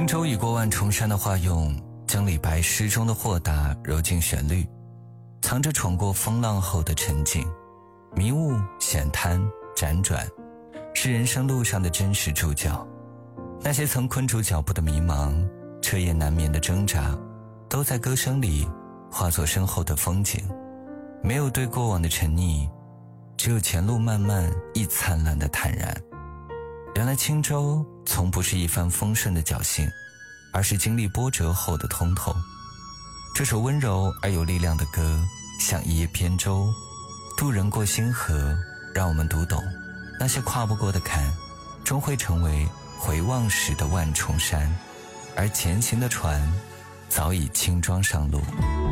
轻舟已过万重山的化用，将李白诗中的豁达揉进旋律，藏着闯过风浪后的沉静。迷雾、险滩、辗转，是人生路上的真实注脚。那些曾困住脚步的迷茫，彻夜难眠的挣扎，都在歌声里化作身后的风景。没有对过往的沉溺，只有前路漫漫亦灿烂的坦然。原来轻舟从不是一帆风顺的侥幸，而是经历波折后的通透。这首温柔而有力量的歌，像一叶扁舟，渡人过星河，让我们读懂那些跨不过的坎，终会成为回望时的万重山，而前行的船早已轻装上路。